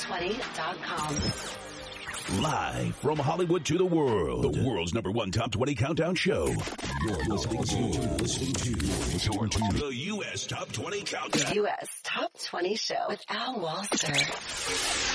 top20.com. Live from Hollywood to the world, the world's #1 Top 20 Countdown Show. You're listening to the U.S. Top 20 Countdown. U.S. Top 20 Show with Al Walser.